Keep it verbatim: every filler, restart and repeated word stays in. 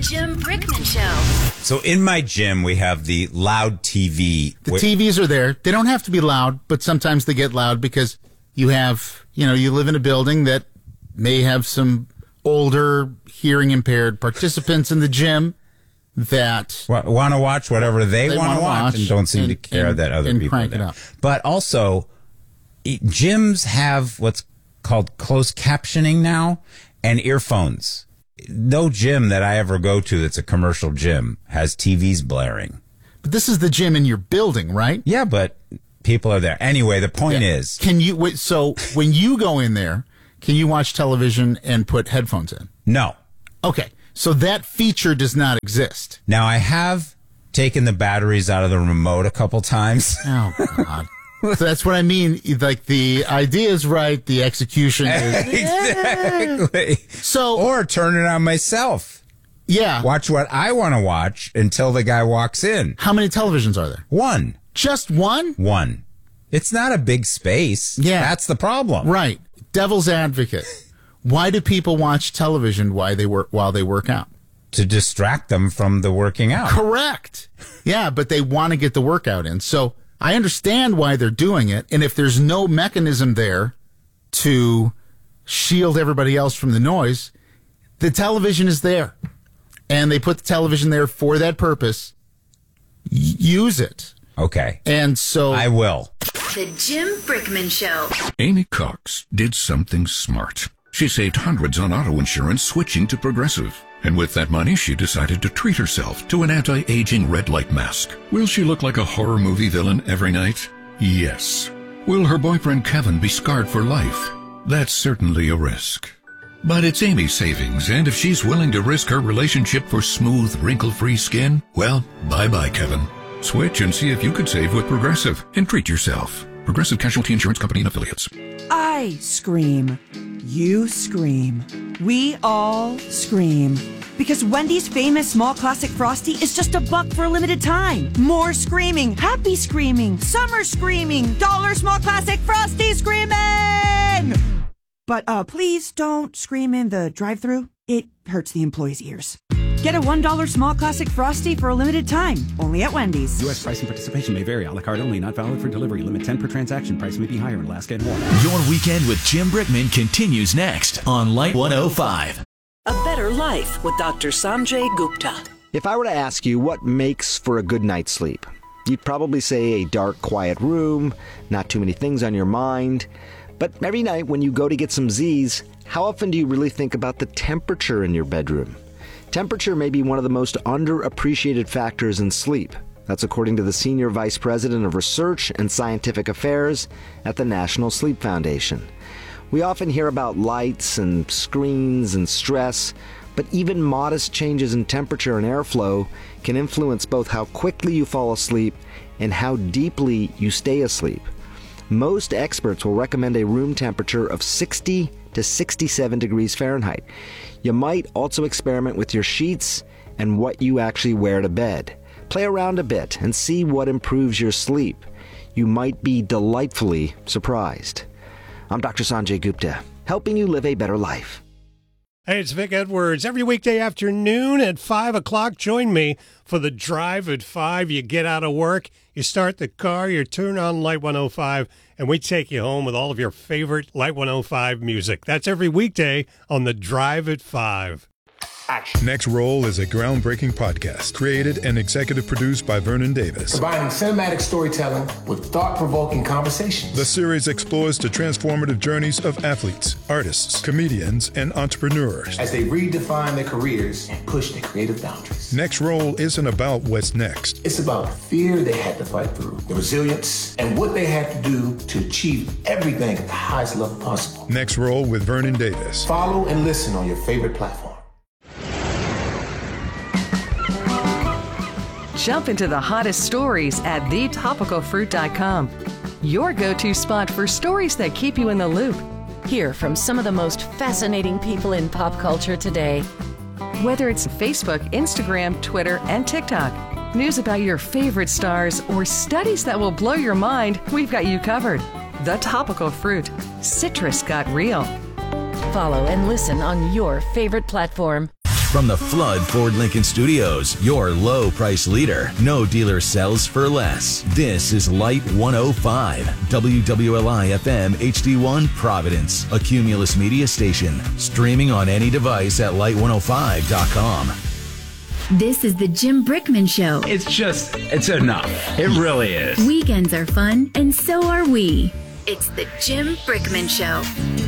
Jim Brickman Show. So in my gym, we have the loud T V. The T Vs are there. They don't have to be loud, but sometimes they get loud because you have, you know, you live in a building that may have some older hearing impaired participants in the gym that want to watch whatever they, they want to watch, watch and don't seem and, to care and, that other and people are crank there. It up. But also, gyms have what's called closed captioning now and earphones. No gym that I ever go to that's a commercial gym has T Vs blaring. But this is the gym in your building, right? Yeah, but people are there. Anyway, the point yeah. is... Can you wait, so when you go in there, can you watch television and put headphones in? No. Okay. So that feature does not exist. Now, I have taken the batteries out of the remote a couple times. Oh, God. So that's what I mean. Like, the idea is right. The execution is... Exactly. So, or turn it on myself. Yeah. Watch what I want to watch until the guy walks in. How many televisions are there? One. Just one? One. It's not a big space. Yeah. That's the problem. Right. Devil's advocate. Why do people watch television while they work while they work out? To distract them from the working out. Correct. Yeah, but they want to get the workout in. So I understand why they're doing it. And if there's no mechanism there to shield everybody else from the noise, the television is there. And they put the television there for that purpose. Y- use it. Okay. And so I will. The Jim Brickman Show. Amy Cox did something smart. She saved hundreds on auto insurance switching to Progressive. And with that money, she decided to treat herself to an anti-aging red light mask. Will she look like a horror movie villain every night? Yes. Will her boyfriend Kevin be scarred for life? That's certainly a risk. But it's Amy's savings, and if she's willing to risk her relationship for smooth, wrinkle-free skin, well, bye-bye, Kevin. Switch and see if you could save with Progressive and treat yourself. Progressive Casualty Insurance Company and Affiliates. I scream. You scream. We all scream. Because Wendy's famous small classic Frosty is just a buck for a limited time. More screaming, happy screaming, summer screaming, dollar small classic Frosty screaming! But uh, please don't scream in the drive-thru. It hurts the employees' ears. Get a one dollar small classic Frosty for a limited time, only at Wendy's. U S pricing participation may vary. A la carte only, not valid for delivery. Limit ten per transaction. Price may be higher in Alaska and Hawaii. Your weekend with Jim Brickman continues next on Light one oh five. A Better Life with Doctor Sanjay Gupta. If I were to ask you what makes for a good night's sleep, you'd probably say a dark, quiet room, not too many things on your mind. But every night when you go to get some Z's, how often do you really think about the temperature in your bedroom? Temperature may be one of the most underappreciated factors in sleep. That's according to the Senior Vice President of Research and Scientific Affairs at the National Sleep Foundation. We often hear about lights and screens and stress, but even modest changes in temperature and airflow can influence both how quickly you fall asleep and how deeply you stay asleep. Most experts will recommend a room temperature of sixty to sixty-seven degrees Fahrenheit. You might also experiment with your sheets and what you actually wear to bed. Play around a bit and see what improves your sleep. You might be delightfully surprised. I'm Doctor Sanjay Gupta, helping you live a better life. Hey, it's Vic Edwards. Every weekday afternoon at five o'clock, join me for the Drive at five. You get out of work, you start the car, you turn on Light one oh five, and we take you home with all of your favorite Light one oh five music. That's every weekday on the Drive at five. Action. Next Roll is a groundbreaking podcast created and executive produced by Vernon Davis. Combining cinematic storytelling with thought-provoking conversations. The series explores the transformative journeys of athletes, artists, comedians, and entrepreneurs as they redefine their careers and push their creative boundaries. Next Roll isn't about what's next. It's about the fear they had to fight through, the resilience, and what they had to do to achieve everything at the highest level possible. Next Roll with Vernon Davis. Follow and listen on your favorite platform. Jump into the hottest stories at the topical fruit dot com. Your go-to spot for stories that keep you in the loop. Hear from some of the most fascinating people in pop culture today. Whether it's Facebook, Instagram, Twitter, and TikTok, news about your favorite stars, or studies that will blow your mind, we've got you covered. The Topical Fruit. Citrus got real. Follow and listen on your favorite platform. From the Flood Ford Lincoln Studios, your low price leader. No dealer sells for less. This is Light one oh five, W W L I F M H D one Providence, a Cumulus media station. Streaming on any device at light one oh five dot com. This is the Jim Brickman Show. It's just, it's enough. It really is. Weekends are fun, and so are we. It's the Jim Brickman Show.